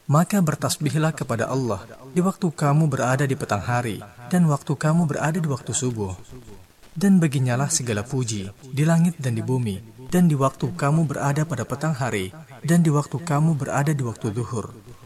Maka bertasbihlah kepada Allah di waktu kamu berada di petang hari dan waktu kamu berada di waktu subuh. Dan baginyalah segala puji di langit dan di bumi, dan di waktu kamu berada pada petang hari dan di waktu kamu berada di waktu zuhur.